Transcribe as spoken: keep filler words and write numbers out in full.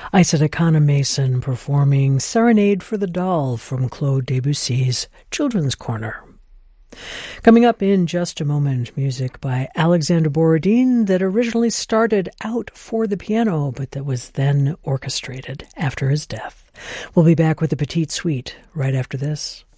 Isadakana Mason performing Serenade for the Doll from Claude Debussy's Children's Corner. Coming up in just a moment, music by Alexander Borodin that originally started out for the piano, but that was then orchestrated after his death. We'll be back with the Petite Suite right after this.